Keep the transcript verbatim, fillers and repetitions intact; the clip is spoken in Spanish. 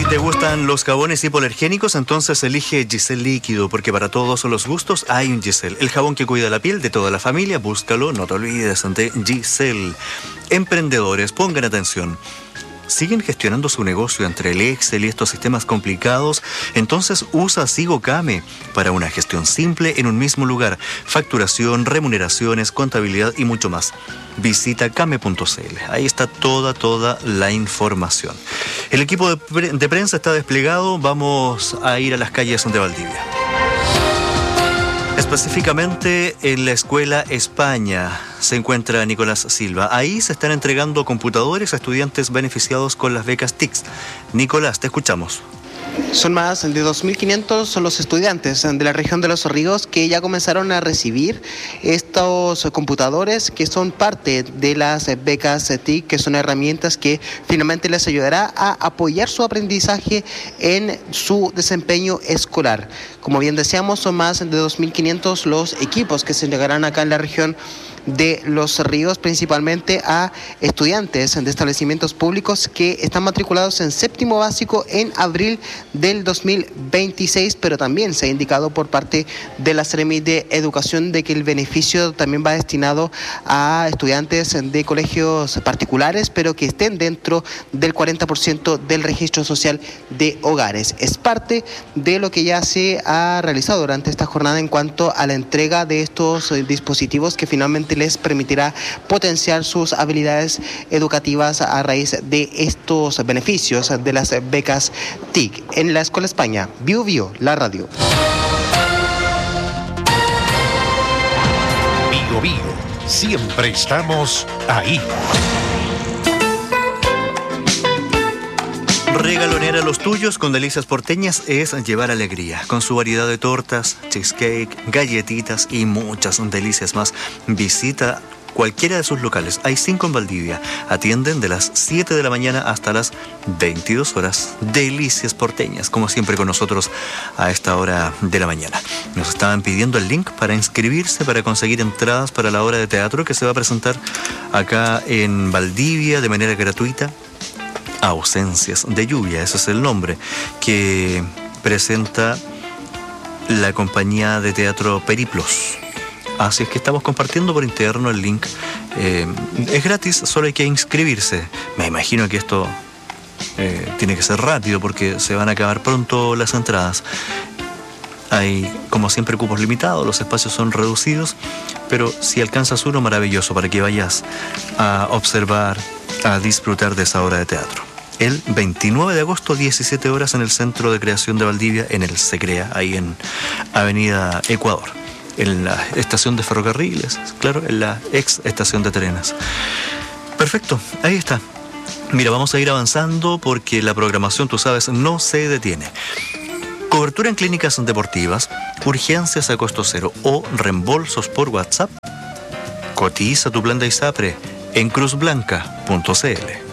¿Te gustan los jabones hipoalergénicos? Entonces elige Giselle Líquido, porque para todos los gustos hay un Giselle. El jabón que cuida la piel de toda la familia, búscalo, no te olvides de Giselle. Emprendedores, pongan atención. ¿Siguen gestionando su negocio entre el Excel y estos sistemas complicados? Entonces usa SigoKame para una gestión simple en un mismo lugar. Facturación, remuneraciones, contabilidad y mucho más. Visita kame punto c l. Ahí está toda, toda la información. El equipo de, pre- de prensa está desplegado. Vamos a ir a las calles de Valdivia. Específicamente en la Escuela España se encuentra Nicolás Silva. Ahí se están entregando computadores a estudiantes beneficiados con las becas T I C S. Nicolás, te escuchamos. Son más de dos mil quinientos los estudiantes de la región de Los Ríos que ya comenzaron a recibir estos computadores que son parte de las becas T I C, que son herramientas que finalmente les ayudará a apoyar su aprendizaje en su desempeño escolar. Como bien decíamos, son más de dos mil quinientos los equipos que se entregarán acá en la región de Los Ríos, principalmente a estudiantes de establecimientos públicos que están matriculados en séptimo básico en abril del dos mil veintiséis, pero también se ha indicado por parte de la Seremi de Educación de que el beneficio también va destinado a estudiantes de colegios particulares, pero que estén dentro del cuarenta por ciento del registro social de hogares. Es parte de lo que ya se ha realizado durante esta jornada en cuanto a la entrega de estos dispositivos que finalmente les permitirá potenciar sus habilidades educativas a raíz de estos beneficios de las becas T I C. En la Escuela España, Bio Bio, la radio. Bio Bio, siempre estamos ahí. Regalonear a los tuyos con Delicias Porteñas es llevar alegría. Con su variedad de tortas, cheesecake, galletitas y muchas delicias más. Visita cualquiera de sus locales. Hay cinco en Valdivia. Atienden de las siete de la mañana hasta las veintidós horas. Delicias Porteñas, como siempre con nosotros a esta hora de la mañana. Nos estaban pidiendo el link para inscribirse, para conseguir entradas para la obra de teatro que se va a presentar acá en Valdivia de manera gratuita. Ausencias de lluvia, ese es el nombre que presenta la compañía de teatro Periplos. Así es que estamos compartiendo por interno el link. Eh, es gratis, solo hay que inscribirse. Me imagino que esto eh, tiene que ser rápido porque se van a acabar pronto las entradas. Hay, como siempre, cupos limitados, los espacios son reducidos, pero si alcanzas uno, maravilloso, para que vayas a observar, a disfrutar de esa obra de teatro. El veintinueve de agosto, diecisiete horas, en el Centro de Creación de Valdivia, en el SECREA, ahí en Avenida Ecuador, en la estación de ferrocarriles, claro, en la ex estación de trenes. Perfecto, ahí está. Mira, vamos a ir avanzando porque la programación, tú sabes, no se detiene. Cobertura en clínicas deportivas, urgencias a costo cero o reembolsos por WhatsApp. Cotiza tu plan de ISAPRE en cruz blanca punto c l.